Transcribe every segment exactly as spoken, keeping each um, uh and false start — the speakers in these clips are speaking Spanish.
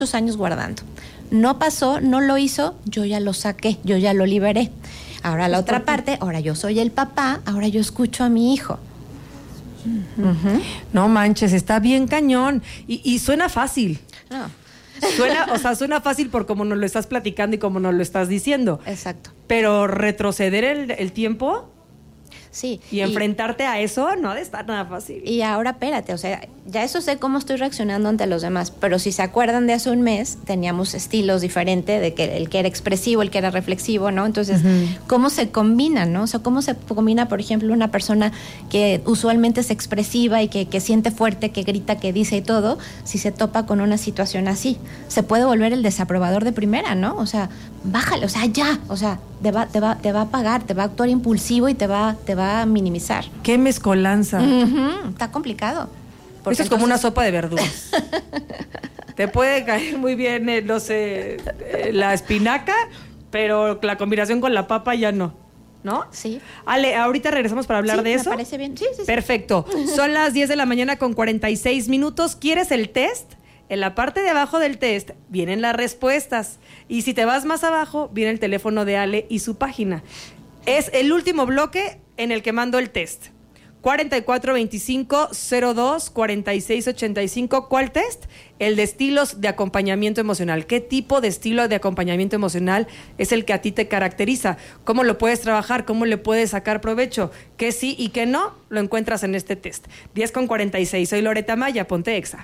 años guardando. No pasó, no lo hizo, yo ya lo saqué, yo ya lo liberé. Ahora la otra parte, ahora yo soy el papá, ahora yo escucho a mi hijo. Uh-huh. Uh-huh. No manches, está bien cañón. Y, y suena fácil. No. Suena, o sea, suena fácil por cómo nos lo estás platicando y cómo nos lo estás diciendo. Exacto. Pero retroceder el, el tiempo... Sí. Y, y enfrentarte a eso no ha de estar nada fácil. Y ahora, espérate, o sea, ya eso sé cómo estoy reaccionando ante los demás, pero si se acuerdan de hace un mes, teníamos estilos diferentes, de que el que era expresivo, el que era reflexivo, ¿no? Entonces, uh-huh. ¿cómo se combinan, no? O sea, ¿cómo se combina, por ejemplo, una persona que usualmente es expresiva y que, que siente fuerte, que grita, que dice y todo, si se topa con una situación así? Se puede volver el desaprobador de primera, ¿no? O sea, bájale, o sea, ya, o sea, te va, te va, te va a pagar, te va a actuar impulsivo y te va, te va a minimizar. ¡Qué mezcolanza! Uh-huh. Está complicado. Porque Esto es entonces... como una sopa de verduras. Te puede caer muy bien, eh, no sé, eh, la espinaca, pero la combinación con la papa ya no, ¿no? Sí. Ale, ahorita regresamos para hablar sí, de eso. Me parece bien. Sí, sí, sí. Perfecto. Son las diez de la mañana con cuarenta y seis minutos. ¿Quieres el test? En la parte de abajo del test vienen las respuestas. Y si te vas más abajo, viene el teléfono de Ale y su página. Es el último bloque en el que mando el test. cuarenta y cuatro veinticinco cero dos cuarenta y seis ochenta y cinco. ¿Cuál test? El de estilos de acompañamiento emocional. ¿Qué tipo de estilo de acompañamiento emocional es el que a ti te caracteriza? ¿Cómo lo puedes trabajar? ¿Cómo le puedes sacar provecho? ¿Qué sí y qué no? Lo encuentras en este test. diez con cuarenta y seis. Soy Loreta Maya. Ponte Exa.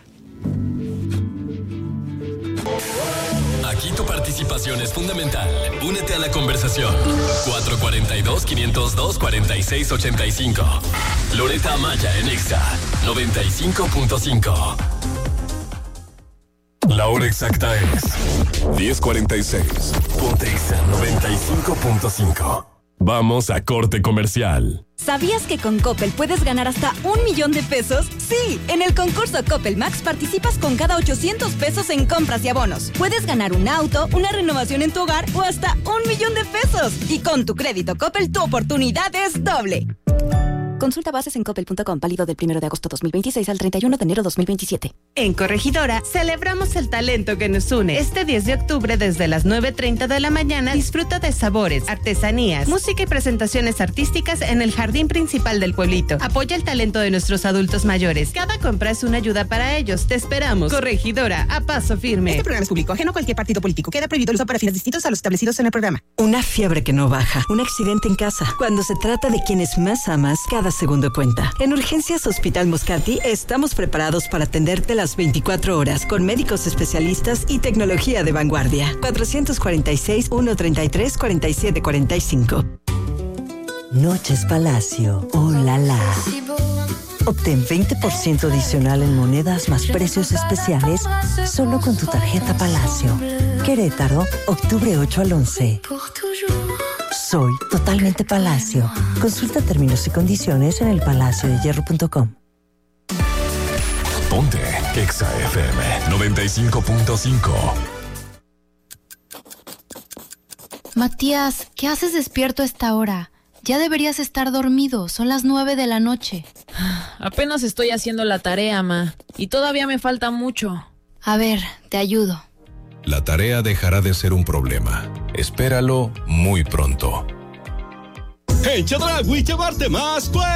Aquí tu participación es fundamental. Únete a la conversación. cuatro cuatro dos, cinco cero dos, cuatro seis ocho cinco. Loreta Maya en Exa noventa y cinco punto cinco. La hora exacta es diez cuarenta y seis. Ponte Exa noventa y cinco punto cinco. Vamos a corte comercial. ¿Sabías que con Coppel puedes ganar hasta un millón de pesos? Sí, en el concurso Coppel Max participas con cada ochocientos pesos en compras y abonos. Puedes ganar un auto, una renovación en tu hogar o hasta un millón de pesos. Y con tu crédito Coppel, tu oportunidad es doble. Consulta bases en coppel punto com, válido del primero de agosto dos mil veintiséis al treinta y uno de enero dos mil veintisiete. En Corregidora, celebramos el talento que nos une. Este diez de octubre, desde las nueve treinta de la mañana, disfruta de sabores, artesanías, música y presentaciones artísticas en el jardín principal del pueblito. Apoya el talento de nuestros adultos mayores. Cada compra es una ayuda para ellos. Te esperamos. Corregidora, a paso firme. Este programa es público, ajeno a cualquier partido político. Queda prohibido el uso para fines distintos a los establecidos en el programa. Una fiebre que no baja, un accidente en casa. Cuando se trata de quienes más amas, cada segundo cuenta. En Urgencias Hospital Moscati estamos preparados para atenderte las veinticuatro horas con médicos especialistas y tecnología de vanguardia. cuatrocientos cuarenta y seis, ciento treinta y tres, cuarenta y siete cuarenta y cinco. Noches Palacio. Oh la la. Obtén veinte por ciento adicional en monedas más precios especiales solo con tu tarjeta Palacio. Querétaro, octubre ocho al once. Soy totalmente Palacio. Consulta términos y condiciones en el palacio de hierro punto com. Ponte Exa F M noventa y cinco punto cinco. Matías, ¿qué haces despierto a esta hora? Ya deberías estar dormido, son las nueve de la noche. Apenas estoy haciendo la tarea, ma, y todavía me falta mucho. A ver, te ayudo. La tarea dejará de ser un problema. Espéralo muy pronto. En Chedraui llevarte más, pues.